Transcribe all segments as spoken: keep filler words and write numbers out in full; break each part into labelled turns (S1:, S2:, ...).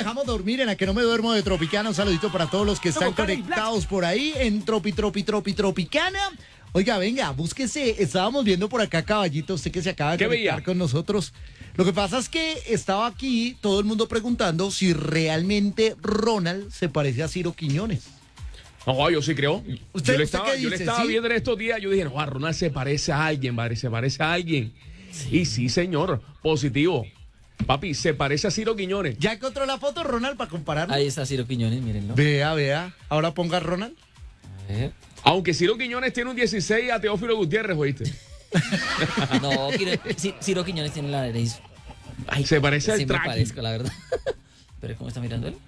S1: dejamos dormir en la que no me duermo de Tropicana. Un saludito para todos los que están
S2: Somos Cali
S1: conectados por ahí en Tropi, Tropi, Tropi, Tropicana. Oiga, venga, búsquese. Estábamos viendo por acá, Caballito, usted que se acaba de
S3: ¿Qué
S1: conectar
S3: veía?
S1: con nosotros. Lo que pasa es que estaba aquí todo el mundo preguntando si realmente Ronald se parece a Ciro Quiñones.
S3: No, yo sí creo.
S1: ¿Usted-
S3: yo le
S1: usted
S3: estaba,
S1: qué
S3: yo le
S1: dice,
S3: estaba
S1: sí?
S3: viendo en estos días, yo dije, no, Ronald se parece a alguien, padre, se parece a alguien. Y sí, señor, positivo. Papi, se parece a Ciro Quiñones.
S1: ¿Ya encontró la foto, Ronald, para compararlo?
S4: Ahí está Ciro Quiñones, mírenlo.
S1: Vea, vea. Ahora ponga a Ronald.
S4: A ver.
S3: Aunque Ciro Quiñones tiene un dieciséis a Teófilo Gutiérrez, ¿oíste?
S4: No, Ciro, Ci- Ciro Quiñones tiene la nariz. Ay,
S3: Se parece al
S4: sí me
S3: Traqui.
S4: parezco, la verdad. Pero ¿cómo está mirando él?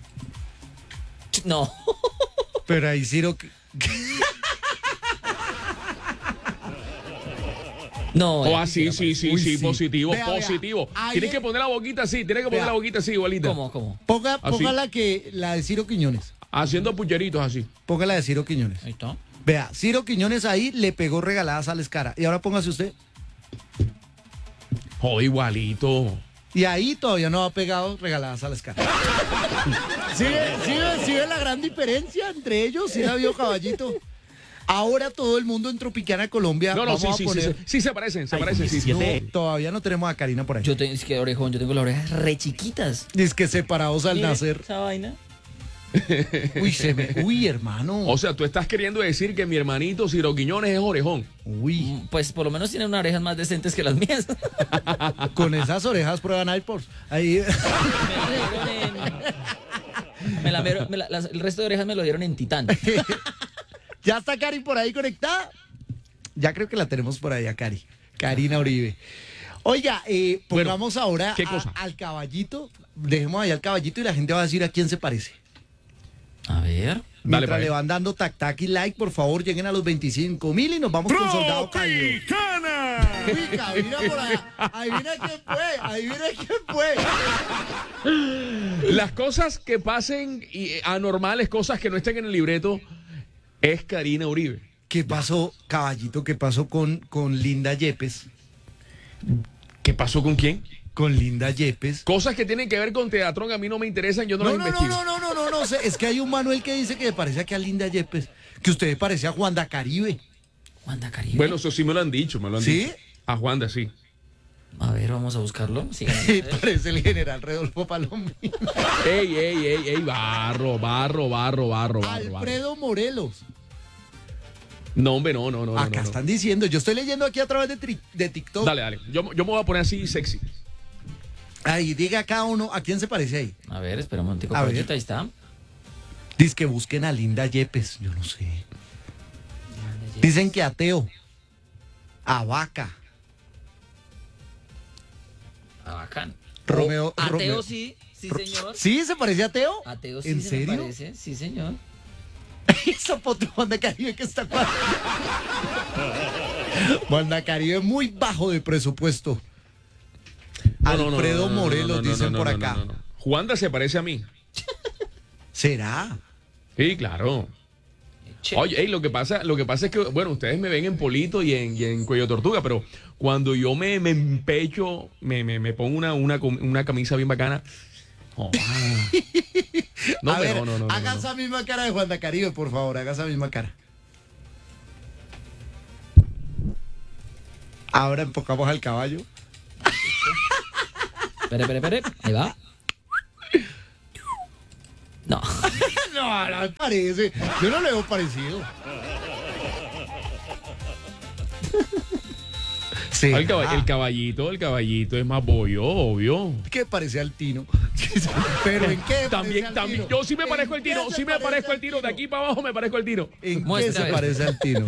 S4: No.
S1: Pero ahí Ciro...
S4: No.
S3: O
S4: eh,
S3: así,
S4: Ciro
S3: sí, sí,
S1: Uy,
S3: sí,
S1: sí.
S3: positivo,
S1: Vea, vea.
S3: positivo.
S1: Ahí
S3: Tienes
S1: es-
S3: que poner la boquita así, tienes que poner
S1: Vea.
S3: la boquita así, igualita.
S4: ¿Cómo, cómo?
S1: Ponga,
S3: Así.
S1: ponga la, que, la de Ciro Quiñones.
S3: Haciendo pucheritos así.
S1: Ponga la de Ciro Quiñones.
S4: Ahí está.
S1: Vea, Ciro Quiñones ahí le pegó regaladas a la escara. Y ahora póngase usted.
S3: Joder, igualito.
S1: Y ahí todavía no ha pegado regaladas a la escara. ¿Sí ve, sí ve- sí ve la gran diferencia entre ellos? ¿Sí la vio, Caballito? Ahora todo el mundo en Tropicana, Colombia.
S3: No, no,
S1: vamos
S3: sí,
S1: a
S3: sí, sí,
S1: poner...
S3: sí, sí se parecen, se
S2: Ay,
S3: parecen, sí, sí.
S1: No,
S2: diecisiete.
S1: todavía no tenemos a Karina por ahí.
S4: Yo tengo, es que orejón, yo tengo las orejas re chiquitas.
S1: Dice que separados al
S4: Mire,
S1: nacer.
S4: Esa vaina.
S1: Uy, se me... Uy, hermano.
S3: O sea, tú estás queriendo decir que mi hermanito Ciro Quiñones es orejón.
S1: Uy,
S4: Mm, Pues por lo menos tiene unas orejas más decentes que las mías.
S1: con esas orejas prueban iPods. Ahí...
S4: Me lo dieron en- me la- me la- las- el resto de orejas me lo dieron en Titán.
S1: ¿Ya está Cari por ahí conectada? Ya creo que la tenemos por ahí a Cari. Karina Uribe. Oiga, eh,
S3: Bueno,
S1: pongamos ahora
S3: ¿qué
S1: a-
S3: cosa?
S1: al Caballito. Dejemos ahí al Caballito y la gente va a decir a quién se parece.
S4: A ver.
S3: Dale,
S1: Mientras
S3: pa'
S1: le
S3: ver.
S1: van dando tac tac y like, por favor, lleguen a los veinticinco mil y nos vamos con Soldado Caído.
S2: Tropicana.
S1: Uy, adivina por allá. Adivina quién fue. Adivina quién fue.
S3: Las cosas que pasen y, eh, anormales, cosas que no estén en el libreto, es Karina Uribe.
S1: ¿Qué pasó, Caballito? ¿Qué pasó con, con Linda Yepes?
S3: ¿Qué pasó con quién?
S1: Con Linda Yepes.
S3: Cosas que tienen que ver con teatro a mí no me interesan, yo no,
S1: No,
S3: las
S1: no, no,
S3: investigo.
S1: no, no, no, no, no, sé, es que hay un Manuel que dice que le parece aquí a Linda Yepes, que usted parece a Juanda Caribe.
S4: Wanda Caribe.
S3: Bueno, eso sí me lo han dicho, me lo han
S1: ¿Sí?
S3: dicho. A Juanda, sí.
S4: A ver, vamos a buscarlo. Sí,
S1: Sí, parece el general Redolfo Palomino.
S3: Ey, ey, ey, ey, barro, barro, barro, barro, barro. barro.
S1: Alfredo Morelos.
S3: No, hombre, no, no, no. no,
S1: Acá
S3: no, no.
S1: están diciendo, yo estoy leyendo aquí a través de, tri- de TikTok.
S3: Dale, dale. Yo, yo me voy a poner así sexy.
S1: Ahí, diga cada uno, ¿a quién se parece ahí?
S4: A ver, espera un momentico.
S1: A ver.
S4: Caballito, ahí está.
S1: Dice que busquen a Linda Yepes, yo no sé. Dicen que a Teo, a Vaca,
S4: Ah, bacán.
S1: Romeo.
S4: Ateo
S1: Romeo-
S4: sí, sí señor.
S1: ¿Sí se parecía a Teo?
S4: Ateo sí
S1: ¿En
S4: se
S1: serio?
S4: me parece, sí señor.
S1: Esa foto de Wanda Caribe que está cual- Wanda Caribe muy bajo de presupuesto.
S3: No, no, no,
S1: Alfredo
S3: no, no, no,
S1: Morelos
S3: no, no,
S1: dicen
S3: no,
S1: por
S3: no,
S1: acá.
S3: no, no, no. Juanda se parece a mí.
S1: ¿Será?
S3: Sí, claro.
S4: Che.
S3: Oye, ey, lo que pasa, lo que pasa es que, bueno, ustedes me ven en Polito y en, y en Cuello Tortuga, pero cuando yo me, me empecho, me, me, me pongo una, una, com- una camisa bien bacana. Oh, ah. No,
S1: a
S3: pero
S1: ver,
S3: no, no, no,
S1: haga
S3: no.
S1: esa misma cara de Wanda Caribe, por favor, haga esa misma cara. Ahora enfocamos al caballo.
S4: Espere, espere, espere. Ahí va. No.
S1: No, no me parece. Yo no le veo parecido. Sí.
S3: El, caba-
S1: ah,
S3: el caballito, el caballito es más bollo, obvio.
S1: ¿qué parece al Tino? Pero ¿en qué?
S3: También,
S1: parece al
S3: también.
S1: Tino?
S3: Yo sí me
S1: ¿En
S3: parezco al
S1: qué
S3: tiro,
S1: se
S3: sí me
S1: parece
S3: parezco
S1: al
S3: al tiro. De aquí para abajo me parezco al tiro.
S1: ¿En qué
S4: Muestra,
S1: se
S4: a ver.
S1: parece al Tino?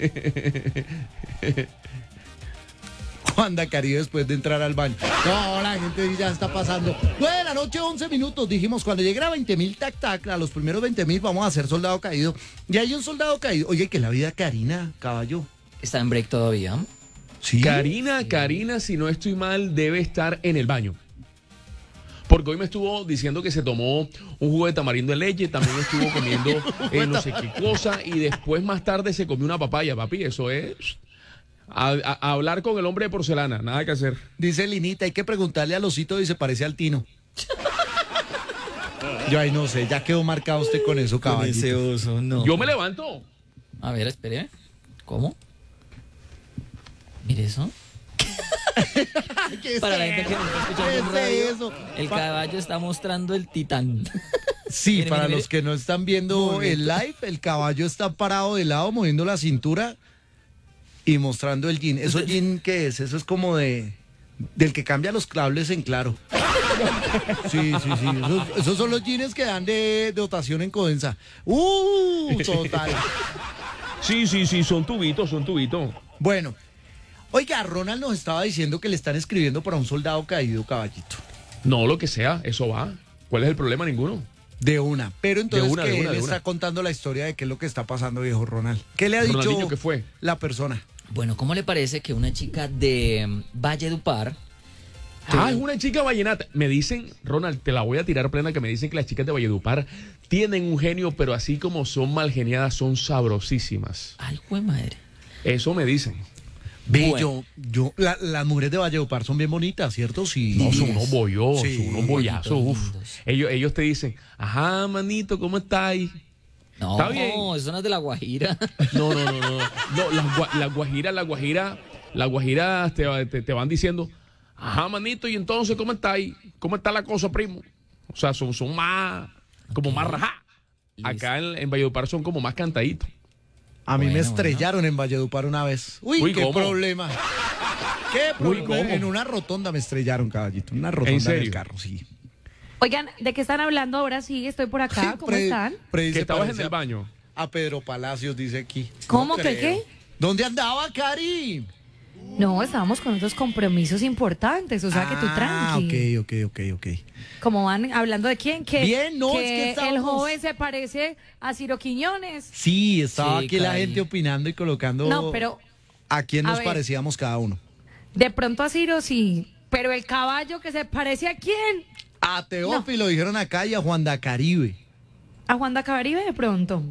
S1: Wanda Caribe después de entrar al baño. No, la gente ya está pasando. nueve de la noche, once minutos. Dijimos, cuando llegue a veinte mil tac tac, a los primeros veinte mil vamos a hacer soldado caído. Y hay un soldado caído. Oye, que la vida Karina, caballo.
S4: Está en break todavía.
S1: Sí.
S3: Karina, Karina, si no estoy mal, debe estar en el baño. Porque hoy me estuvo diciendo que se tomó un jugo de tamarindo en leche, también estuvo comiendo eh, no sé qué cosa, y después más tarde se comió una papaya, papi. Eso es a, a- a hablar con el hombre de porcelana, nada que hacer.
S1: Dice Linita, hay que preguntarle al osito si se parece al Tino. Yo ahí no sé, ya quedó marcado usted con eso, caballito.
S4: oso, no.
S3: Yo me levanto.
S4: A ver, espere. ¿Cómo? Mire eso.
S1: ¿Qué es
S4: Para la gente que no está escuchando en
S1: ¿Qué
S4: radio,
S1: es eso?
S4: el
S1: Pa-
S4: caballo está mostrando el titán.
S1: Sí,
S4: Mire,
S1: para
S4: mire,
S1: los
S4: mire.
S1: que no están viendo el live, el caballo está parado de lado, moviendo la cintura y mostrando el jean. ¿Eso jean qué es? Eso es como de del que cambia los cables en claro. Sí, sí, sí. Esos, esos son los jeans que dan de, de dotación en Codensa. ¡Uh! Total.
S3: Sí, sí, sí, son tubitos, son tubitos.
S1: Bueno, oiga, Ronald nos estaba diciendo que le están escribiendo para un soldado caído, caballito.
S3: No, lo que sea, eso va. ¿Cuál es el problema? Ninguno.
S1: De una. Pero entonces
S3: De una,
S1: que
S3: de una,
S1: él
S3: de
S1: está
S3: una.
S1: contando la historia de qué es lo que está pasando, viejo Ronald. ¿Qué le ha dicho
S3: Ronaldinho, ¿qué fue?
S1: la persona?
S4: Bueno, ¿cómo le parece que una chica de mm, Valledupar...
S3: Ah, es una chica vallenata. Me dicen, Ronald, te la voy a tirar plena, que me dicen que las chicas de Valledupar tienen un genio, pero así como son mal geniadas, son sabrosísimas.
S4: Ay, jue madre.
S3: Eso me dicen.
S1: Ve,
S4: Bueno.
S1: yo, yo, la- las mujeres de Valledupar son bien bonitas, ¿cierto? Sí.
S3: No, son unos bollos,
S1: Sí,
S3: son unos bollazos.
S4: bonitos,
S3: Uf.
S4: lindos.
S3: Ellos, ellos te dicen, ajá, manito, ¿cómo estáis?
S4: No,
S3: Está bien.
S4: eso no es de La Guajira.
S3: No, no, no, no. No, las, gua- las guajiras, las guajiras, las guajiras te, te, te van diciendo, ajá, manito, y entonces, ¿cómo estáis? ¿Cómo está la cosa, primo? O sea, son, son más, como más rajá. Acá en, en Valledupar son como más cantaditos.
S1: A mí me
S4: Bueno,
S1: estrellaron en Valledupar una vez. Uy,
S3: Uy,
S1: qué
S3: ¿cómo?
S1: problema. ¿Qué problema?
S3: ¿cómo?
S1: En una rotonda me estrellaron, caballito. En una rotonda
S3: ¿En
S1: del
S3: serio?
S1: carro, sí.
S2: Oigan, ¿de qué están hablando ahora? Sí, estoy por acá. ¿Cómo
S1: Pre-
S2: están?
S1: pre-
S3: Que
S1: se
S3: estabas en
S1: parece
S3: el
S1: a-
S3: baño.
S1: A Pedro Palacios, dice aquí.
S2: ¿Cómo?
S1: No
S2: ¿Qué,
S1: creo.
S2: qué?
S1: ¿Dónde andaba, Cari?
S2: No, estábamos con otros compromisos importantes, o sea que tú
S1: Ah,
S2: tranqui.
S1: ok, ok, ok, ok.
S2: Como van hablando de quién, que,
S1: Bien, no,
S2: que
S1: es que
S2: el
S1: estábamos-
S2: joven se parece a Ciro Quiñones.
S1: Sí, estaba
S4: Sí,
S1: aquí la
S4: Cari.
S1: gente opinando y colocando
S2: No, pero
S1: a quién
S2: a
S1: nos
S2: ver.
S1: parecíamos cada uno.
S2: de pronto a Ciro sí, pero el caballo que se parece a quién?
S1: A Teófilo dijeron acá y a Juan da Caribe.
S2: A Juan da Caribe de pronto.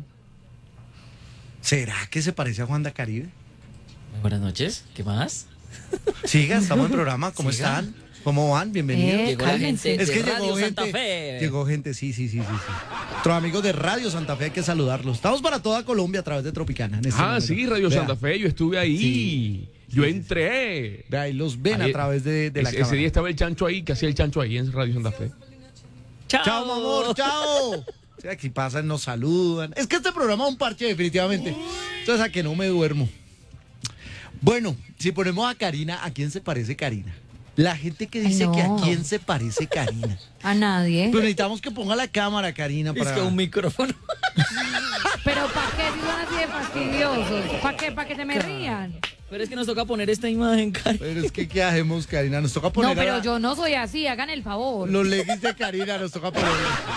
S1: ¿Será que se parece a Juan da Caribe?
S4: Buenas noches, ¿qué más?
S1: Siga, estamos en programa. ¿Cómo
S4: Siga.
S1: están? ¿Cómo van? Bienvenidos.
S2: Eh,
S4: Llegó la
S2: cálmense.
S4: gente
S1: Es
S4: de
S1: que
S4: Radio
S1: llegó
S4: Santa
S1: gente,
S4: Fe.
S1: llegó gente, sí, sí, sí, sí, sí. Nuestros amigos de Radio Santa Fe hay que saludarlos. Estamos para toda Colombia a través de Tropicana. en este
S3: Ah,
S1: momento.
S3: sí, Radio
S1: Vea,
S3: Santa Fe, yo estuve ahí.
S1: Sí.
S3: Yo entré.
S1: vea, ahí los ven
S3: Ahí-
S1: a través de, de la
S3: ese,
S1: cámara.
S3: ese día estaba el chancho ahí, que hacía el chancho ahí en Radio Santa Fe.
S4: Chao.
S1: Chao, mi amor, chao. O sea, que si pasan, nos saludan. Es que este programa es un parche, definitivamente. Entonces, a que no me duermo. Bueno, si ponemos a Karina, ¿a quién se parece Karina? La gente que dice
S2: Ay,
S1: que a
S2: no.
S1: quién se parece Karina.
S2: A nadie.
S1: Pero necesitamos que ponga la cámara, Karina,
S4: Es
S1: para...
S4: que un micrófono.
S2: Pero ¿para qué si son así de fastidiosos? ¿Para qué? ¿Para que se me rían?
S4: Pero es que nos toca poner esta imagen, Cari.
S1: Pero es que, ¿qué hacemos, Karina? Nos toca poner
S2: No,
S1: a
S2: pero
S1: la-
S2: yo no soy así, hagan el favor.
S1: los leggings de Karina, nos toca poner...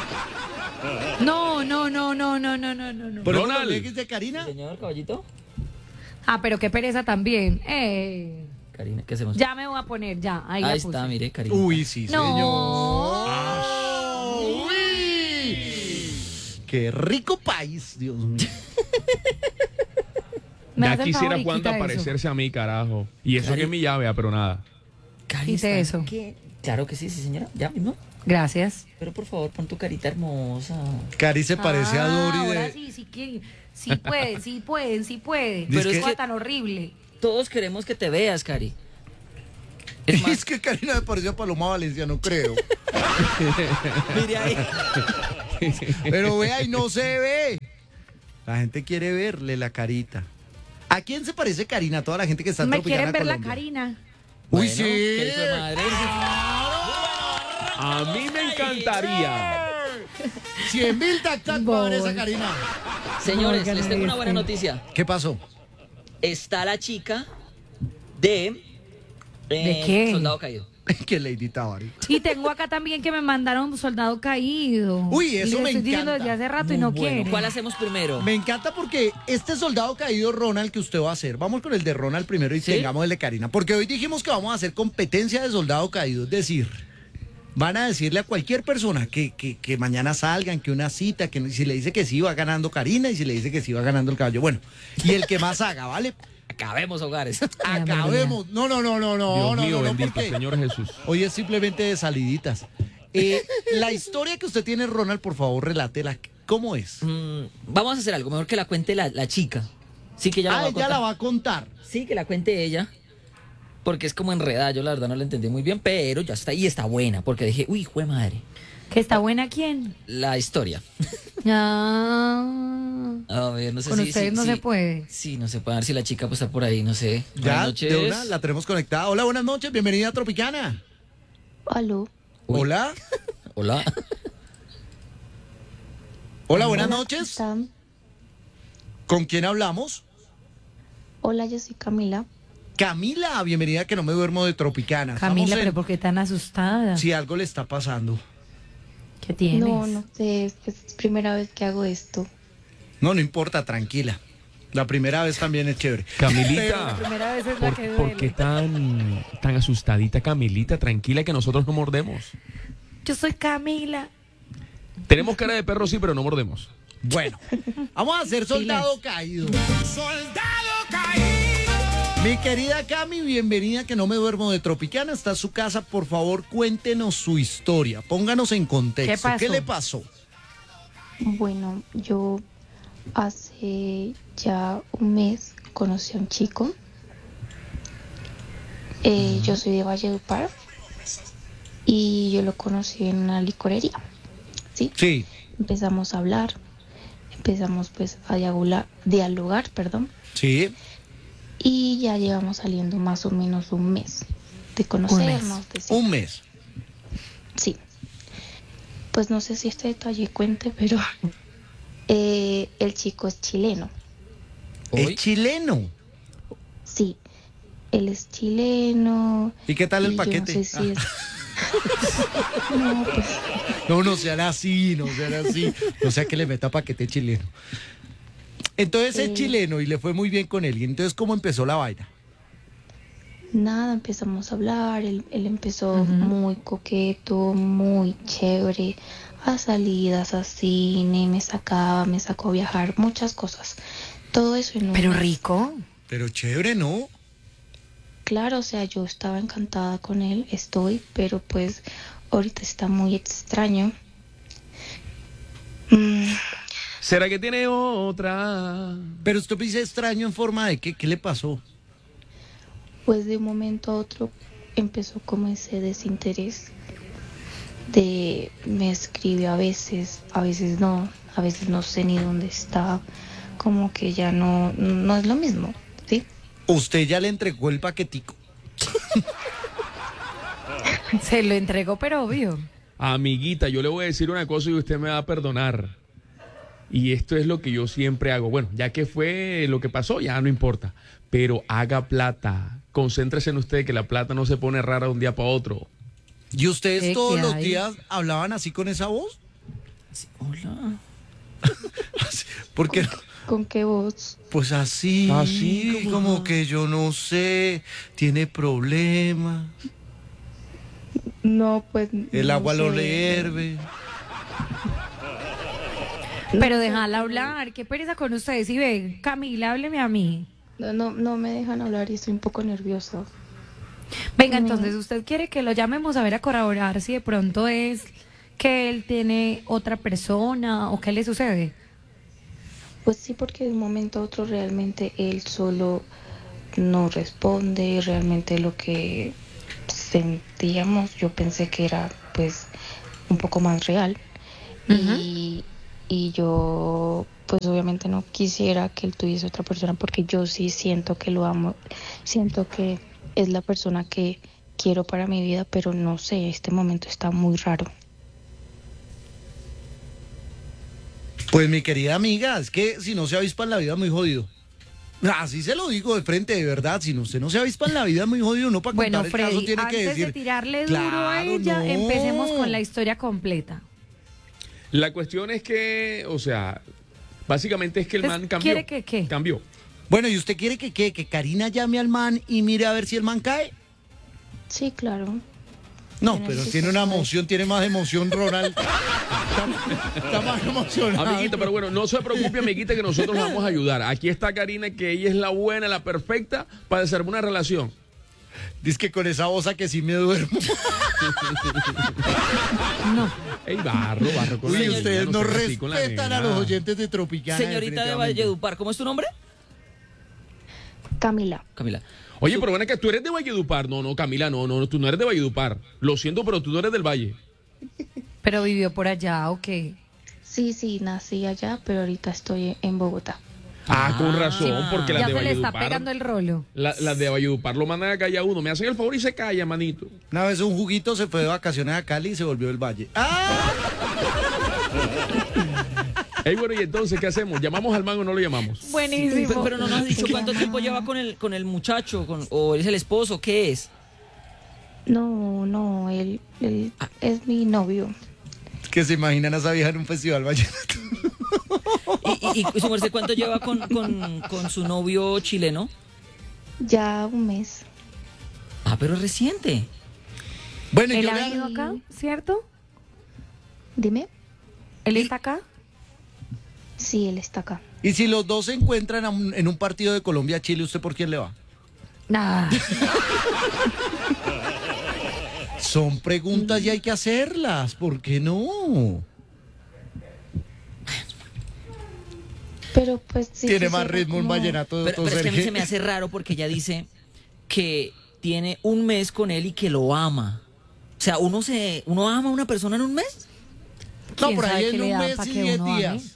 S2: No, no, no, no, no, no, no, no. no.
S1: ¿Ponemos
S3: Ronald.
S1: los leggings de Karina?
S4: Señor caballito.
S2: Ah, pero qué pereza también. Eh,
S4: Karina, ¿qué hacemos?
S2: ya me voy a poner, ya. Ahí,
S4: Ahí
S2: la
S4: está,
S2: puse.
S4: mire, Karina.
S1: Uy, sí,
S2: No.
S1: señor. Ah, uy. Qué rico país, Dios mío.
S2: Me
S3: Ya
S2: hace el
S3: quisiera
S2: favor y
S3: Juan
S2: quita eso.
S3: parecerse a mí, carajo. Y eso
S4: Cari-
S3: que es mi llave, ah, pero nada.
S4: Cari,
S2: Quite
S4: ¿está
S2: eso.
S4: qué? Claro que sí, sí, señora. Ya mismo.
S2: Gracias.
S4: Pero por favor, pon tu carita hermosa.
S1: Cari se parece a
S2: Ah,
S1: Dori
S2: ahora
S1: de...
S2: sí, sí quieren. Sí pueden, sí pueden, sí pueden.
S1: Dice
S2: Pero es
S1: que-
S2: que tan horrible.
S4: Todos queremos que te veas, Cari. Es más,
S1: Es que Karina me pareció a Paloma Valencia, no creo.
S4: mire ahí.
S1: Pero vea y no se ve. La gente quiere verle la carita. ¿A quién se parece Karina? Toda la gente que está en
S2: Me
S1: Tropicana,
S2: quieren ver la
S1: Colombia.
S2: Karina.
S1: Uy,
S4: Bueno,
S1: sí.
S4: qué hijo de madre.
S3: A mí me encantaría.
S1: cien mil tac tac para ver esa
S2: Voy.
S1: Karina.
S4: Señores,
S2: Oigan,
S4: les tengo una buena
S2: este.
S4: noticia.
S1: ¿Qué pasó?
S4: Está la chica de... eh,
S2: ¿De qué?
S4: Soldado Caído.
S1: que Lady Tabari.
S2: Y tengo acá también que me mandaron un soldado caído.
S1: Uy, eso
S2: y le
S1: me
S2: estoy diciendo
S1: encanta.
S2: desde hace rato y
S1: Muy
S2: no
S1: bueno.
S2: quiere.
S4: ¿Cuál hacemos primero?
S1: Me encanta porque este soldado caído, Ronald, que usted va a hacer, vamos con el de Ronald primero y
S4: ¿Sí?
S1: tengamos el de Karina, porque hoy dijimos que vamos a hacer competencia de soldado caído, es decir, van a decirle a cualquier persona que, que, que mañana salgan, que una cita, que si le dice que sí va ganando Karina y si le dice que sí va ganando el caballo. Bueno, y el que más haga, ¿vale?
S4: Acabemos hogares.
S1: Acabemos. No, no, no, no, no,
S3: Dios
S1: no,
S3: mío,
S1: no, no,
S3: bendito
S1: porque
S3: Señor Jesús.
S1: hoy es simplemente de saliditas. Eh, la historia que usted tiene, Ronald, por favor, relátela. ¿Cómo es?
S4: Mm, vamos a hacer algo, mejor que la cuente la, la chica. Sí, que ella la
S1: Ah,
S4: va a
S1: ella
S4: contar.
S1: la va a contar.
S4: Sí, que la cuente ella. Porque es como enredada, yo la verdad no la entendí muy bien, pero ya está, y está buena, porque dije, uy, jue madre,
S2: ¿Que está buena quién?
S4: la historia.
S2: Ah,
S4: A ver, no sé
S2: con
S4: si...
S2: ustedes
S4: si-
S2: no
S4: si-
S2: se puede.
S4: Sí, no se puede, a ver si la chica pues está por ahí, no sé.
S1: Ya,
S4: Buenas noches.
S1: de una, la tenemos conectada. Hola, buenas noches, bienvenida a Tropicana.
S5: Aló.
S4: Uy.
S1: Hola.
S4: Hola.
S1: Hola, buenas
S5: Hola,
S1: noches.
S5: ¿cómo están?
S1: ¿Con quién hablamos?
S5: Hola, yo soy Camila.
S1: Camila, bienvenida que no me duermo de Tropicana.
S2: Camila,
S1: Estamos en-
S2: pero ¿por qué tan asustada?
S1: Si algo le está pasando.
S2: ¿Qué tienes?
S5: No, no sé, es, es primera vez que hago esto.
S1: No, no importa, tranquila. La primera vez también es chévere.
S2: La
S3: Camilita,
S2: primera vez es la
S3: ¿por,
S2: que
S3: por
S2: duele.
S3: qué tan, tan asustadita, Camilita? Tranquila, que nosotros no mordemos.
S2: Yo soy Camila.
S3: Tenemos cara de perro, sí, pero no mordemos.
S1: Bueno, vamos a hacer soldado caído. Soldado caído. Mi querida Cami, bienvenida que no me duermo de Tropicana. Está en su casa, por favor, cuéntenos su historia. Pónganos en contexto.
S2: ¿Qué pasó?
S1: ¿Qué le pasó?
S5: Bueno, yo hace ya un mes conocí a un chico. Eh, Yo soy de Valledupar y yo lo conocí en una licorería. ¿Sí?
S1: Sí.
S5: Empezamos a hablar, empezamos pues a dialogar, dialogar, perdón,
S1: Sí.
S5: y ya llevamos saliendo más o menos un mes de conocernos. de sí.
S1: Un mes.
S5: Sí. Pues no sé si este detalle cuente, pero eh, el chico es chileno.
S1: Es
S4: Hoy.
S1: chileno.
S5: Sí, él es chileno.
S1: ¿Y qué tal el
S5: y yo
S1: paquete?
S5: No sé si es... No, pues
S1: No, no sean así, no sean así. No sea que le meta paquete chileno. Entonces es
S5: Eh.
S1: chileno y le fue muy bien con él. ¿Y entonces cómo empezó la vaina?
S5: nada, empezamos a hablar, él, él empezó
S2: Ujú.
S5: muy coqueto, muy chévere, a salidas, a cine, me sacaba, me sacó a viajar, muchas cosas. Todo eso en un
S2: Pero
S5: mes.
S2: rico.
S1: Pero chévere, ¿no?
S5: Claro, o sea, yo estaba encantada con él, estoy, pero pues ahorita está muy extraño. Mm,
S3: ¿Será que tiene otra?
S1: Pero usted me dice extraño en forma de que, ¿qué le pasó?
S5: pues de un momento a otro empezó como ese desinterés de me escribe a veces, a veces no, a veces no sé ni dónde está, como que ya no, no es lo mismo, ¿sí?
S1: Usted ya le entregó el paquetico.
S2: Se lo entregó, pero obvio.
S3: Amiguita, yo le voy a decir una cosa y usted me va a perdonar. Y esto es lo que yo siempre hago. Bueno, ya que fue lo que pasó, ya no importa. Pero haga plata. Concéntrese en usted, que la plata no se pone rara de un día para otro.
S1: ¿Y ustedes
S2: ¿Qué
S1: todos
S2: que
S1: los
S2: hay?
S1: días hablaban así con esa voz?
S4: Sí, hola.
S1: Porque,
S5: ¿Con qué voz?
S1: pues así,
S3: Así como-
S1: como que yo no sé, tiene problemas,
S5: No, pues...
S1: el
S5: no
S1: agua lo
S5: sé.
S1: le hierve.
S2: Pero déjala hablar. Qué pereza con ustedes. Y ve, Camila, hábleme a mí.
S5: No, no, no me dejan hablar y estoy un poco nerviosa.
S2: Venga,
S5: No.
S2: entonces, ¿usted quiere que lo llamemos a ver a corroborar si de pronto es que él tiene otra persona o qué le sucede?
S5: Pues sí, porque de un momento a otro realmente él solo no responde, realmente lo que sentíamos yo pensé que era pues un poco más real. y, y yo pues obviamente no quisiera que él tuviese otra persona porque yo sí siento que lo amo, siento que es la persona que quiero para mi vida, pero no sé, este momento está muy raro.
S1: Pues mi querida amiga, es que si no se avispa en la vida es muy jodido. Así se lo digo de frente, de verdad. Si no, usted no se avispa en la vida es muy jodido. No para
S2: Bueno,
S1: contar el caso
S2: Freddy,
S1: tiene
S2: antes
S1: que decir.
S2: de tirarle duro a
S1: Claro,
S2: ella,
S1: no.
S2: empecemos con la historia completa.
S3: La cuestión es que, o sea, básicamente es que el
S2: Entonces,
S3: man cambió.
S2: ¿quiere que qué?
S3: Cambió.
S1: Bueno, ¿y usted quiere que qué? Que Karina llame al man y mire a ver si el man cae.
S5: Sí, claro.
S1: No,
S5: Yo
S1: pero
S5: necesito
S1: tiene una
S5: saber.
S1: emoción, tiene más emoción, Ronald. Está, está más emocionado.
S3: Amiguita, pero bueno, no se preocupe, amiguita, que nosotros la vamos a ayudar. Aquí está Karina, que ella es la buena, la perfecta para desarmar una relación.
S1: Dice que con esa voz a que sí me duermo.
S2: No.
S3: Ey, barro, barro con la
S1: Uy,
S3: niña,
S1: ustedes no
S3: sean así con la
S1: respetan a
S3: nena.
S1: los oyentes de Tropicana.
S4: Señorita de
S1: definitivamente.
S4: Valledupar, ¿cómo es tu nombre?
S5: Camila.
S4: Camila.
S3: Oye, pero bueno, que tú eres de Valledupar. No, no, Camila, no, no, tú no eres de Valledupar. Lo siento, pero tú no eres del Valle.
S2: Pero vivió por allá, ¿o qué?
S5: Sí, sí, nací allá, pero ahorita estoy en Bogotá.
S3: Ah, con
S4: Ah.
S3: razón, porque las
S2: Ya
S3: de
S2: se le está
S3: Valledupar.
S2: pegando el rolo.
S3: la- las de Valledupar lo mandan a callar a uno. Me hacen el favor y se calla, manito.
S1: Una vez un juguito se fue de vacaciones a Cali y se volvió del Valle. ¡Ah!
S3: Ey, bueno, y entonces, ¿qué hacemos? ¿Llamamos al man o no lo llamamos?
S2: Buenísimo.
S4: Pero, pero no nos has dicho cuánto tiempo lleva con el, con el muchacho, con, o es el esposo, ¿qué es?
S5: No, no, él, él es mi novio.
S1: Que se imaginan a esa vieja en un festival vallenato.
S4: ¿Y, y, y su merced cuánto lleva con, con, con su novio chileno?
S5: Ya un mes.
S4: Ah, pero es reciente.
S1: Bueno, y
S2: ¿Él
S1: yo
S2: ha
S1: le-
S2: venido acá, cierto?
S5: Dime.
S2: ¿Él está acá?
S5: Sí, él está acá.
S1: y si los dos se encuentran a un- en un partido de Colombia-Chile, ¿usted por quién le va?
S2: Nada.
S1: Son preguntas y hay que hacerlas. ¿Por qué no?
S5: Pero pues sí.
S1: Tiene
S5: sí
S1: más
S5: suena
S1: ritmo un
S5: como-
S1: vallenato de
S4: Pero,
S1: otro
S4: pero es que a mí se
S1: Sergio.
S4: me hace raro porque ella dice que tiene un mes con él y que lo ama. O sea, uno se, uno ama a una persona en un mes.
S1: No,
S2: ¿Quién
S1: por
S2: sabe
S1: ahí
S2: qué
S1: en
S2: le
S1: un
S2: da
S1: mes
S2: pa'
S1: y
S2: que
S1: diez
S2: uno ame?
S1: días.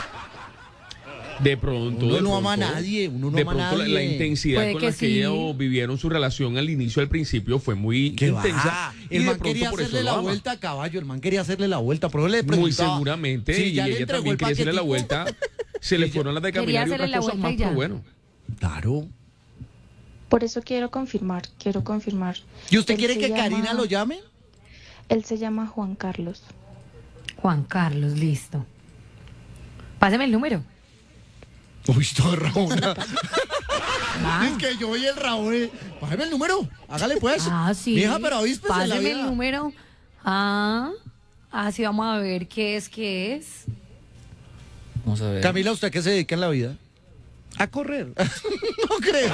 S3: De pronto.
S1: Uno
S3: de
S1: no ama a
S3: pronto.
S1: nadie, uno no
S3: de
S1: ama a
S3: pronto la- la,
S1: nadie.
S3: intensidad
S2: Puede
S3: con
S2: que
S3: la que
S2: sí.
S3: ellos vivieron su relación al inicio, al principio, fue muy
S1: ¿Qué
S3: intensa.
S1: va?
S3: y
S1: El
S3: de
S1: man
S3: pronto
S1: quería
S3: por eso
S1: hacerle
S3: lo
S1: la
S3: ama.
S1: vuelta a caballo, el man quería hacerle la vuelta, pero él le
S3: Muy
S1: preguntaba.
S3: seguramente.
S1: Sí,
S3: y
S1: ya le
S3: ella
S1: entregó
S3: también
S1: el
S3: quería hacerle la
S1: paquetico.
S3: vuelta. Se le fueron las de
S2: Quería
S3: caminar y
S2: hacerle
S3: otras
S2: la
S3: cosas
S2: vuelta
S3: más,
S2: y ya.
S3: pero bueno.
S1: Claro.
S5: Por eso quiero confirmar, quiero confirmar.
S1: ¿Y usted
S5: Él
S1: quiere
S5: se
S1: que
S5: llama-
S1: Karina lo llame?
S5: Él se llama Juan Carlos.
S2: Juan Carlos, listo. Páseme el número.
S1: Uy, todo Raúl.
S2: Ah,
S1: Es que yo oí el Raúl. eh. Bájeme el número. Hágale pues.
S2: ah, sí.
S1: Mija, pero avíspese en la
S2: Páseme el
S1: vida.
S2: número. Ah, así vamos a ver qué es, qué es.
S4: Vamos a ver.
S1: Camila, ¿usted a qué se dedica en la vida? A correr. No creo.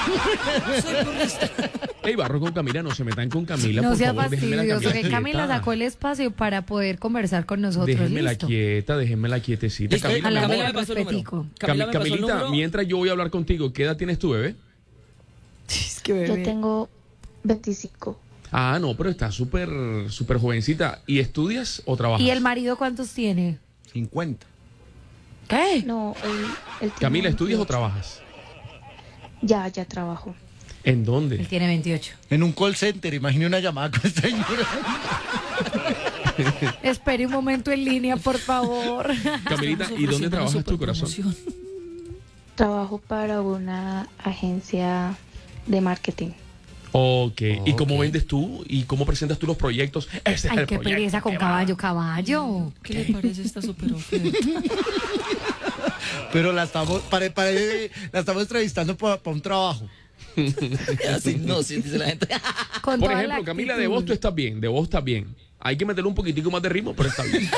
S3: Ey, barro con Camila, no se metan con Camila,
S2: No
S3: por
S2: sea
S3: favor, déjenme la
S2: fastidioso, que
S3: quieta.
S2: Camila sacó el espacio para poder conversar con nosotros.
S3: Déjenme la
S2: listo.
S3: quieta, déjenme la quietecita.
S4: Listo,
S3: Camila,
S2: a
S3: mi
S2: la
S3: amor.
S2: vez.
S4: me pasó el número.
S2: respetico.
S4: Camila me
S3: Cam-
S4: pasó el
S3: Camilita,
S4: número.
S3: mientras yo voy a hablar contigo, ¿qué edad tienes tú, bebé?
S2: Es que
S5: Yo
S2: bebé.
S5: tengo veinticinco.
S3: Ah, no, pero estás súper, súper jovencita. ¿Y estudias o trabajas?
S2: ¿Y el marido cuántos tiene?
S1: cincuenta.
S2: ¿Qué?
S5: No, él, él tiene
S3: Camila, ¿estudias o
S5: veintiocho.
S3: trabajas?
S5: Ya, ya trabajo.
S3: ¿En
S2: Él
S3: dónde?
S2: tiene veintiocho.
S1: En un call center, imagine una llamada con esta señora.
S2: Espere un momento en línea, por favor.
S3: Camilita,
S4: Estamos
S3: ¿y dónde
S4: ofreciendo
S3: trabajas
S4: una
S3: tu corazón?
S4: superpromoción.
S5: Trabajo para una agencia de marketing.
S3: Ok. ¿Y cómo
S4: Ok.
S3: vendes tú? ¿Y cómo presentas tú los proyectos? Ese es
S2: Ay,
S3: el
S2: qué
S3: proyecto
S2: pereza con
S3: que
S2: caballo, caballo.
S4: ¿Qué le parece esta super oferta?
S1: Pero la estamos, pare- pare- la estamos entrevistando para un trabajo.
S4: Así no, sí, dice la gente.
S2: Con
S3: Por
S2: toda
S3: ejemplo,
S2: la
S3: Camila, de
S2: actitud.
S3: voz tú estás bien, de voz estás bien. Hay que meterle un poquitico más de ritmo, pero está bien.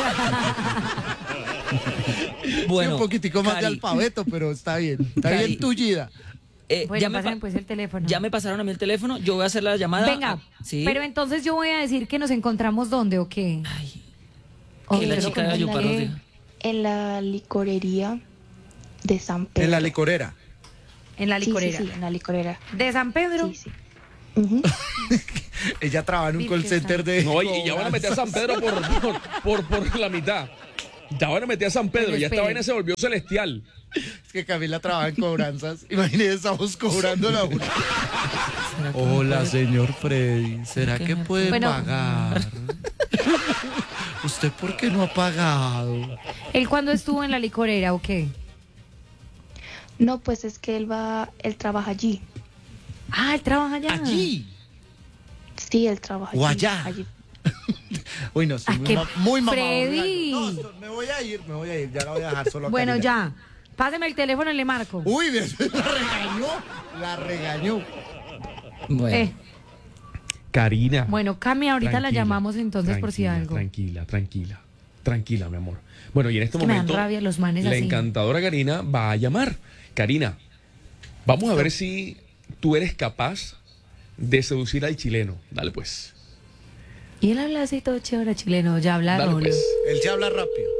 S1: Sí,
S4: Bueno,
S1: un poquitico más de
S4: Cari,
S1: alfabeto, pero está bien. Está
S4: Cari.
S1: bien tullida.
S4: eh,
S2: Bueno,
S4: ya, me
S2: pásenme
S4: pa-
S2: pues el teléfono.
S4: ya me pasaron a mí el teléfono, yo voy a hacer la llamada.
S2: Venga,
S4: Ah, ¿sí?
S2: pero entonces yo voy a decir que nos encontramos dónde o qué.
S4: Ay,
S2: O
S4: que la
S2: quiero
S4: chica de
S2: conocer-
S4: Valledupar nos diga.
S5: En la licorería de San Pedro.
S1: En la licorera.
S2: En la
S5: Sí,
S2: licorera.
S5: Sí, sí, en la licorera.
S2: ¿De San Pedro?
S5: Sí, sí. Ujú.
S1: Ella trabaja en un call
S2: Virgen
S1: center de.
S3: No, y, y ya van a meter a San Pedro por, por, por, por la mitad. Ya van a meter a San Pedro,
S2: Pero
S3: ya esta
S2: espere.
S3: vaina se volvió celestial.
S1: Es que Camila trabaja en cobranzas. Imagínese, estamos cobrando la una.
S4: ¿Será que me
S1: Hola,
S4: puede-
S1: señor Freddy. ¿Será
S4: ¿Qué
S1: que
S4: me
S1: puede
S2: Bueno.
S1: pagar? ¿Usted por qué no ha pagado?
S2: ¿Él cuándo estuvo en la licorera o qué?
S5: No, pues es que él va, él trabaja allí.
S2: Ah, él trabaja allá.
S1: Allí.
S5: Sí, él trabaja
S1: O
S5: allí.
S1: allá.
S5: allí.
S1: Uy, no, estoy
S2: Ah,
S1: muy,
S2: qué
S1: ma- muy mamado.
S2: Freddy.
S1: No, esto- me voy a ir, me voy a ir. Ya la voy a dejar solo a
S2: Bueno,
S1: Karina.
S2: ya. Páseme el teléfono y le marco.
S1: Uy, la regañó. La regañó.
S4: Bueno,
S2: Eh,
S3: Karina.
S2: bueno, Cami, ahorita la
S3: Tranquila,
S2: llamamos entonces por si
S3: tranquila,
S2: algo.
S3: Tranquila, tranquila. Tranquila, mi amor. Bueno, y en este
S2: Es que me dan
S3: momento.
S2: rabia los manes
S3: la
S2: así.
S3: encantadora Karina va a llamar. Karina, vamos a ver si tú eres capaz de seducir al chileno. Dale pues.
S2: Y él habla así todo chévere chileno, ya habla
S3: Dale
S2: Rolo.
S3: pues.
S1: Él se habla rápido.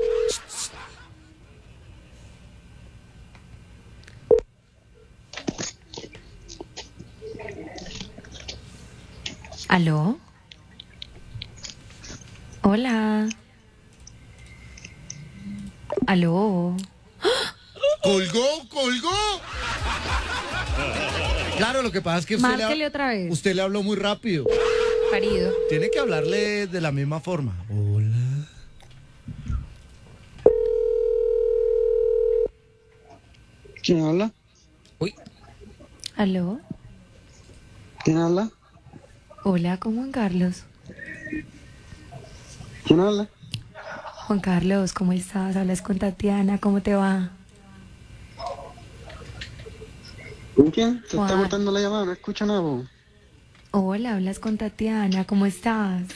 S2: ¿Aló? Hola. ¿Aló?
S1: ¡Colgó, colgó! Claro, lo que pasa es que usted,
S2: Márquele
S1: le,
S2: otra vez.
S1: usted le habló muy rápido.
S2: Parido.
S1: Tiene que hablarle de la misma forma. Hola.
S6: ¿Quién habla?
S4: Uy,
S2: ¿Aló?
S6: ¿Quién habla?
S2: Hola, ¿con Juan Carlos?
S6: ¿Quién habla?
S2: Juan Carlos, ¿cómo estás? Hablas con Tatiana, ¿cómo te va?
S6: ¿Con quién? Se
S2: Juan.
S6: está cortando la llamada, no escucho nada, po.
S2: Hola, hablas con Tatiana, ¿cómo estás?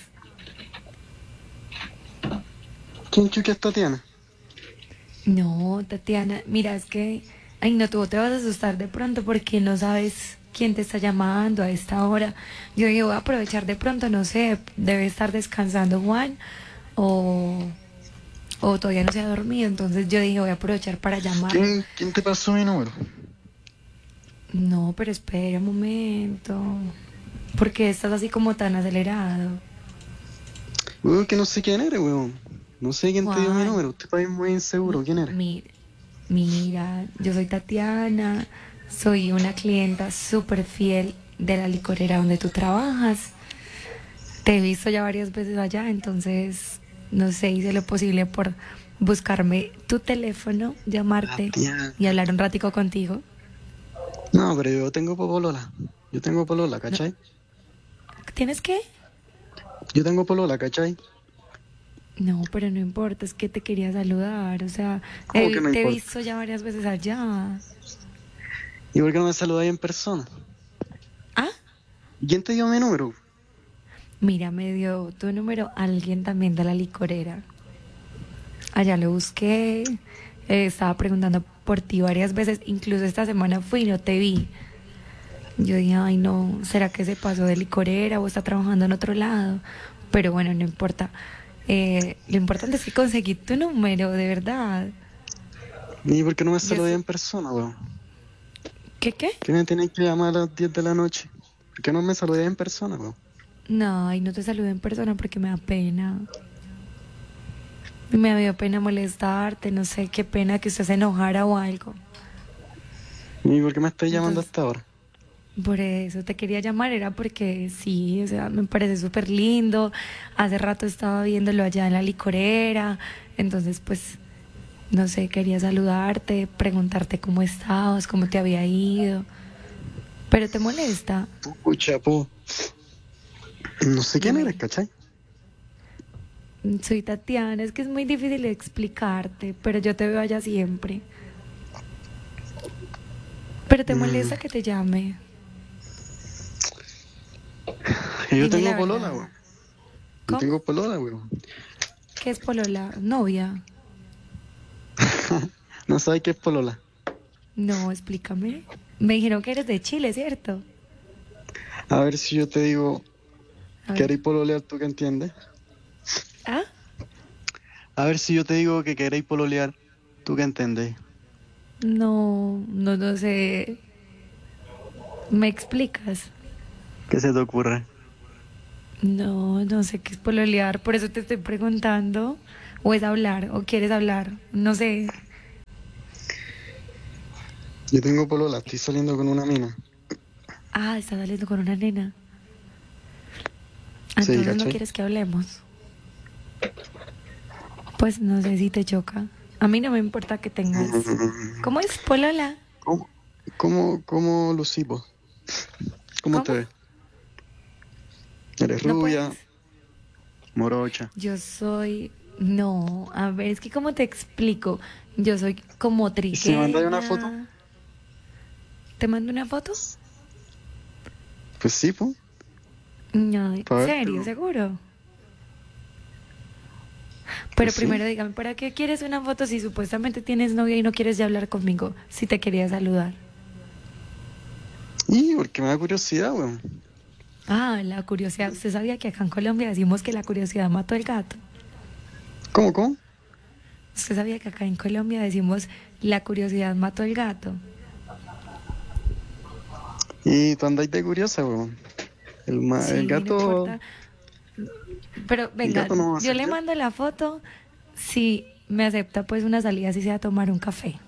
S6: ¿Quién chucha es Tatiana?
S2: No, Tatiana, mira, es que... Ay, no, tú te vas a asustar de pronto porque no sabes quién te está llamando a esta hora. Yo dije, voy a aprovechar de pronto, no sé, debe estar descansando Juan o, o todavía no se ha dormido. Entonces yo dije, voy a aprovechar para llamar.
S6: ¿Quién, quién te pasó mi número?
S2: No, pero espera un momento. ¿Por qué estás así como tan acelerado?
S6: Weón, que no sé quién eres, weón. No sé quién te dio mi
S2: Juan.
S6: número. Usted está muy inseguro. ¿Quién eres?
S2: Mira, mira, yo soy Tatiana, soy una clienta súper fiel de la licorera donde tú trabajas. Te he visto ya varias veces allá, entonces, no sé, hice lo posible por buscarme tu teléfono, llamarte
S6: Tatiana.
S2: y hablar un ratico contigo.
S6: No, pero yo tengo polola. Yo tengo polola, ¿cachai?
S2: ¿Tienes qué?
S6: Yo tengo polola, ¿cachai?
S2: No, pero no importa, es que te quería saludar, o sea,
S6: ¿Cómo
S2: eh,
S6: que no
S2: te he
S6: importa?
S2: visto ya varias veces allá.
S6: ¿Y por qué no me saludáis en persona?
S2: ¿Ah?
S6: ¿Y quién te dio mi número?
S2: Mira, me dio tu número alguien también de la licorera. Allá lo busqué, eh, estaba preguntando por ti varias veces, incluso esta semana fui y no te vi. Yo dije, ay no, ¿será que se pasó de licorera o está trabajando en otro lado? Pero bueno, no importa. Eh, lo importante es que conseguí tu número, de verdad.
S6: ¿Y por qué no me
S2: Yo
S6: saludáis
S2: sé-
S6: en persona, weón?
S2: ¿Qué qué?
S6: ¿Qué me tenéis que llamar a las diez de la noche? ¿Por qué no me saludáis en persona, weón?
S2: No, y no te saludé en persona porque me da pena. Me dio pena molestarte, no sé, qué pena que usted se enojara o algo.
S6: ¿Y por qué me estáis llamando
S2: Entonces-
S6: hasta ahora?
S2: Por eso te quería llamar, era porque sí, o sea, me parece súper lindo. Hace rato estaba viéndolo allá en la licorera, entonces pues, no sé, quería saludarte, preguntarte cómo estabas, cómo te había ido. Pero te molesta.
S6: Pucha, po. No sé quién
S2: Dime.
S6: eres, ¿cachai?
S2: Soy Tatiana, es que es muy difícil explicarte, pero yo te veo allá siempre. Pero te
S6: Mm.
S2: molesta que te llame.
S6: Que yo
S2: Dime
S6: tengo
S2: la
S6: polola,
S2: verdad.
S6: weón. Yo
S2: ¿Cómo?
S6: tengo polola, weón.
S2: ¿Qué es polola? ¿Novia?
S6: ¿No sabes qué es polola?
S2: No, explícame. Me dijeron que eres de Chile, ¿cierto?
S6: A ver si yo te digo
S2: A
S6: que
S2: ver.
S6: queréis pololear, ¿tú qué entiendes?
S2: ¿Ah?
S6: A ver si yo te digo que queréis pololear, ¿tú qué entendéis?
S2: No, no, no sé. ¿Me explicas?
S6: ¿Qué se te ocurre?
S2: No, no sé qué es pololear, por eso te estoy preguntando. ¿O es hablar? ¿O quieres hablar? No sé.
S6: Yo tengo polola, estoy saliendo con una mina.
S2: Ah, estás saliendo con una nena.
S6: Sí,
S2: Entonces no
S6: ¿cachai?
S2: quieres que hablemos. Pues no sé si te choca. A mí no me importa que tengas. ¿Cómo es polola?
S6: ¿Cómo, cómo, cómo lucí, po? ¿Cómo, te
S2: ¿Cómo?
S6: ves? ¿Eres
S2: No
S6: rubia,
S2: puedes.
S6: morocha?
S2: Yo soy... No, a ver, es que ¿cómo te explico? Yo soy como
S6: ¿Y si me mandáis una
S2: trigueña.
S6: foto?
S2: ¿Te mando una foto?
S6: Pues sí, po.
S2: No, ¿en
S6: Pa' ver,
S2: serio?
S6: pero-
S2: ¿Seguro? Pero
S6: Pues sí.
S2: primero dígame, ¿para qué quieres una foto si supuestamente tienes novia y no quieres ya hablar conmigo? Si te quería saludar.
S6: Y porque me da curiosidad, weón.
S2: Ah, la curiosidad. ¿Usted sabía que acá en Colombia decimos que la curiosidad mató al gato?
S6: ¿Cómo, cómo?
S2: ¿Usted sabía que acá en Colombia decimos la curiosidad mató al gato?
S6: Y tú andáis de curiosa, weón. El, ma-
S2: Sí,
S6: el
S2: no
S6: gato...
S2: importa. Pero venga,
S6: gato no va a
S2: yo
S6: hacer
S2: le
S6: ya.
S2: mando la foto si me acepta pues una salida, si sea a tomar un café.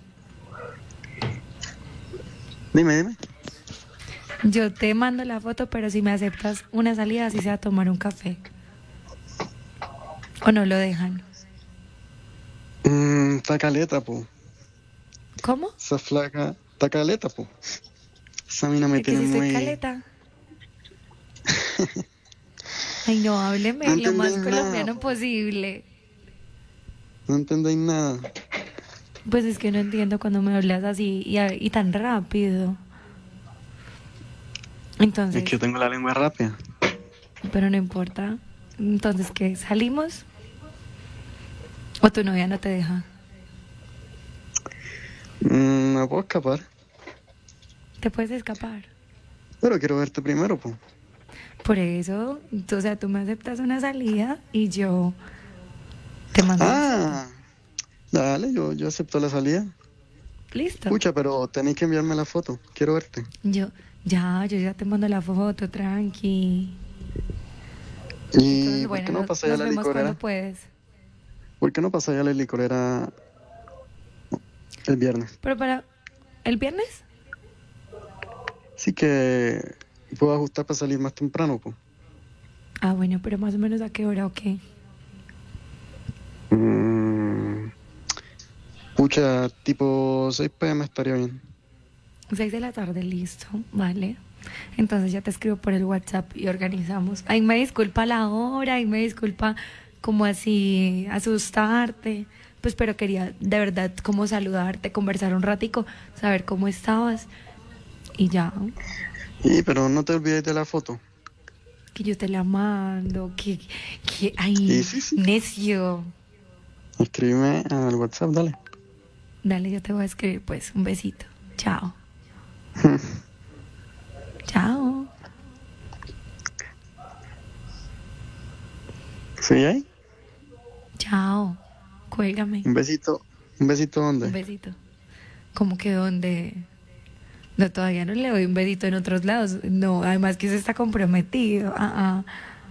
S6: Dime, dime.
S2: Yo te mando la foto, pero si me aceptas una salida, si sea a tomar un café. ¿O no lo dejan?
S6: Mm, está caleta, po.
S2: ¿Cómo?
S6: Esa flaca... Está caleta, po. Esa mina me
S2: ¿De que
S6: tiene
S2: si estoy
S6: muy...
S2: caleta? Ay, no, hábleme
S6: No
S2: lo más
S6: entendéis nada,
S2: colombiano
S6: po.
S2: posible.
S6: No entendéis nada.
S2: Pues es que no entiendo cuando me hablas así y, y tan rápido. Entonces,
S6: Es que yo tengo la lengua rápida.
S2: pero no importa. Entonces, ¿qué? ¿Salimos? ¿O tu novia no te deja?
S6: Mm, me puedo escapar.
S2: ¿Te puedes escapar?
S6: Pero quiero verte primero, po.
S2: Por eso, tú- o sea, tú me aceptas una salida y yo te mando.
S6: Ah, dale, yo, yo acepto la salida.
S2: Listo.
S6: Escucha, pero tenéis que enviarme la foto. Quiero verte.
S2: Yo, ya, yo ya te mando la foto,
S6: ¿Y
S2: tranqui. Entonces,
S6: por
S2: bueno,
S6: qué no
S2: nos,
S6: pasáis a
S2: nos
S6: la
S2: vemos
S6: licorera?
S2: cuando puedes.
S6: ¿Por qué no pasáis a la licorera el viernes?
S2: Pero para, ¿el viernes?
S6: Sí que puedo ajustar para salir más temprano, po.
S2: Ah, bueno, pero más o menos a qué hora o qué.
S6: Mm, pucha, tipo seis pe eme estaría bien.
S2: Seis de la tarde, listo, vale. Entonces ya te escribo por el WhatsApp y organizamos. Ay, me disculpa la hora y me disculpa como así asustarte. Pues pero quería de verdad como saludarte, conversar un ratico, saber cómo estabas y ya.
S6: Y pero no te olvides de la foto.
S2: Que yo te la mando, que, que, ay,
S6: Sí, sí, sí.
S2: necio.
S6: Escríbeme al WhatsApp, dale.
S2: Dale, yo te voy a escribir pues, un besito. Chao. Chao.
S6: ¿Sí ahí?
S2: Chao. Cuélgame.
S6: Un besito. ¿Un besito dónde?
S2: Un besito. ¿Cómo que dónde? No, todavía no le doy un besito en otros lados. No, además que se está comprometido. Ah, ah.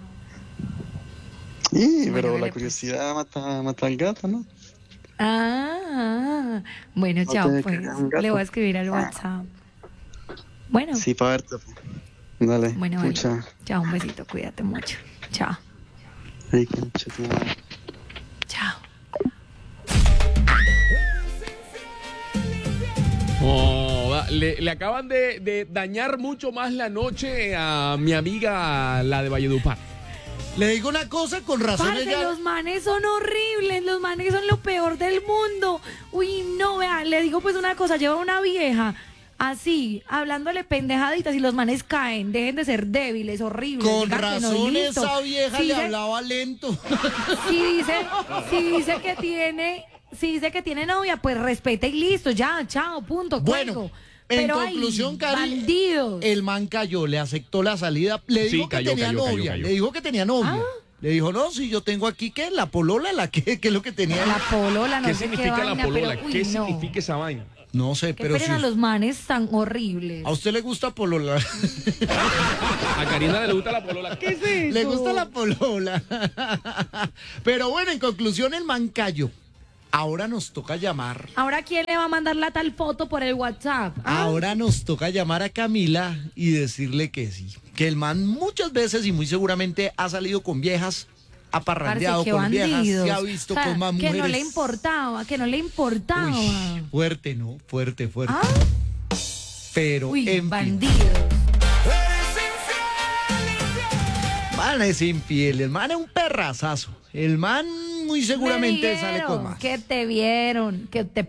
S6: Y,
S2: Bueno,
S6: pero
S2: dale,
S6: la
S2: pues.
S6: curiosidad mata, mata al gato, ¿no?
S2: Ah, ah. Bueno,
S6: No
S2: chao,
S6: te
S2: pues.
S6: creas un gato.
S2: Le voy a escribir al WhatsApp. Bueno,
S6: Sí, para verte. po. Dale,
S2: bueno, bueno.
S6: pucha.
S2: Chao, un besito. Cuídate mucho. Chao.
S6: Ay, qué concha tu madre.
S2: Chao.
S3: Oh, va, le, le acaban de, de dañar mucho más la noche a mi amiga, la de Valledupar.
S1: Le digo una cosa, con razón
S2: Parce,
S1: ella...
S2: los manes son horribles, los manes son lo peor del mundo. Uy, no, vea, le digo pues una cosa, lleva una vieja así, hablándole pendejaditas y los manes caen, dejen de ser débiles, horribles.
S1: Con
S2: digan que no,
S1: razón
S2: listo.
S1: esa vieja
S2: Si
S1: le
S2: dice-
S1: hablaba lento.
S2: Si dice, si dice que tiene, si dice que tiene novia, pues respete y listo, ya, chao, punto,
S1: Bueno,
S2: cuelgo.
S1: en
S2: Pero ay,
S1: conclusión, Cari,
S2: bandidos.
S1: el man cayó, le aceptó la salida, le
S3: Sí,
S1: dijo que
S3: cayó,
S1: tenía
S3: cayó, cayó,
S1: novia,
S3: cayó.
S1: le dijo que tenía novia.
S2: Ah.
S1: Le dijo, no, si yo tengo aquí, ¿qué? La polola, la que, ¿qué es lo que tenía?
S2: La polola, no
S3: ¿Qué
S2: sé qué
S3: significa la
S2: vaina,
S3: polola?
S2: pero, uy,
S3: ¿Qué
S2: no.
S3: significa esa vaina?
S1: No sé,
S2: Qué
S1: pero si
S2: pena los manes tan horribles.
S1: a usted le gusta polola.
S3: A Karina le gusta la polola. ¿Qué es eso?
S1: Le gusta la polola. Pero bueno, en conclusión, el man cayó. Ahora nos toca llamar.
S2: Ahora, ¿quién le va a mandar la tal foto por el WhatsApp? ¿Ah?
S1: Ahora nos toca llamar a Camila y decirle que sí. Que el man muchas veces y muy seguramente ha salido con viejas, ha parrandeado
S2: Parce, qué
S1: con viejas,
S2: bandidos.
S1: se ha visto
S2: O sea,
S1: con más
S2: que
S1: mujeres.
S2: no le importaba, que no le importaba.
S1: Uy, fuerte, ¿no? Fuerte, fuerte.
S2: ¿Ah?
S1: Pero,
S2: Uy,
S1: en fin,
S2: bandidos.
S1: man es infiel, el man es un perrazazo. El man muy seguramente
S2: Me
S1: sale con
S2: vieron,
S1: más.
S2: que te vieron, que te